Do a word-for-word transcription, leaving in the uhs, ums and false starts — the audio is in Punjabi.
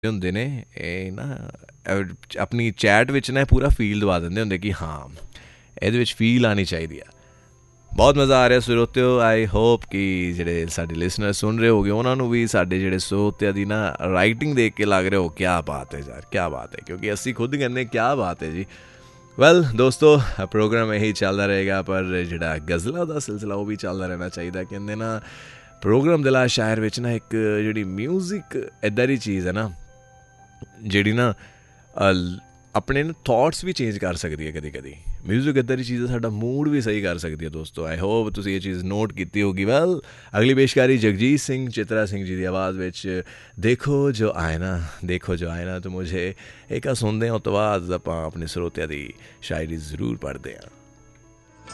ਹੁੰਦੇ ਨੇ ਇਹ ਨਾ ਅਹ ਆਪਣੀ ਚੈਟ ਵਿੱਚ ਨਾ ਪੂਰਾ ਫੀਲ ਦਵਾ ਦਿੰਦੇ ਹੁੰਦੇ ਕਿ ਹਾਂ ਇਹਦੇ ਵਿੱਚ ਫੀਲ ਆਉਣੀ ਚਾਹੀਦੀ ਆ। ਬਹੁਤ ਮਜ਼ਾ ਆ ਰਿਹਾ ਸਰੋਤਿਓ। ਆਈ ਹੋਪ ਕਿ ਜਿਹੜੇ ਸਾਡੇ ਲਿਸਨਰ ਸੁਣ ਰਹੇ ਹੋਗੇ ਉਹਨਾਂ ਨੂੰ ਵੀ ਸਾਡੇ ਜਿਹੜੇ ਸਰੋਤਿਆਂ ਦੀ ਨਾ ਰਾਈਟਿੰਗ ਦੇਖ ਕੇ ਲੱਗ ਰਿਹਾ ਹੋ ਕਿਆ ਬਾਤ ਹੈ ਯਾਰ, ਕਿਆ ਬਾਤ ਹੈ, ਕਿਉਂਕਿ ਅਸੀਂ ਖੁਦ ਕਹਿੰਦੇ ਕਿਆ ਬਾਤ ਹੈ ਜੀ। ਵੈਲ ਦੋਸਤੋ, ਪ੍ਰੋਗਰਾਮ ਇਹੀ ਚੱਲਦਾ ਰਹੇਗਾ, ਪਰ ਜਿਹੜਾ ਗਜ਼ਲਾਂ ਦਾ ਸਿਲਸਿਲਾ ਉਹ ਵੀ ਚੱਲਦਾ ਰਹਿਣਾ ਚਾਹੀਦਾ। ਕਹਿੰਦੇ ਨਾ ਪ੍ਰੋਗਰਾਮ ਦਿਲਾ ਸ਼ਾਇਰ ਵਿੱਚ ਨਾ ਇੱਕ ਜਿਹੜੀ ਮਿਊਜ਼ਿਕ ਇੱਦਾਂ ਦੀ ਚੀਜ਼ ਹੈ ਨਾ ਜਿਹੜੀ ਨਾ ਆਪਣੇ ਨਾ ਥੋਟਸ ਵੀ ਚੇਂਜ ਕਰ ਸਕਦੀ ਹੈ। ਕਦੀ ਕਦੀ ਮਿਊਜ਼ਿਕ ਇੱਦਾਂ ਦੀ ਚੀਜ਼ ਹੈ ਸਾਡਾ ਮੂਡ ਵੀ ਸਹੀ ਕਰ ਸਕਦੀ ਹੈ ਦੋਸਤੋ। ਆਈ ਹੋਪ ਤੁਸੀਂ ਇਹ ਚੀਜ਼ ਨੋਟ ਕੀਤੀ ਹੋਗੀ। ਵੈਲ ਅਗਲੀ ਪੇਸ਼ਕਾਰੀ ਜਗਜੀਤ ਸਿੰਘ ਚਿਤਰਾ ਸਿੰਘ ਜੀ ਦੀ ਆਵਾਜ਼ ਵਿੱਚ ਦੇਖੋ ਜੋ ਆਇਨਾ, ਦੇਖੋ ਜੋ ਆਇਨਾ ਤੋਂ ਮੁਝੇ ਇੱਕ ਸੁਣਦੇ ਹਾਂ, ਉਸ ਤੋਂ ਬਾਅਦ ਆਪਾਂ ਆਪਣੇ ਸਰੋਤਿਆਂ ਦੀ ਸ਼ਾਇਰੀ ਜ਼ਰੂਰ ਪੜ੍ਹਦੇ ਹਾਂ।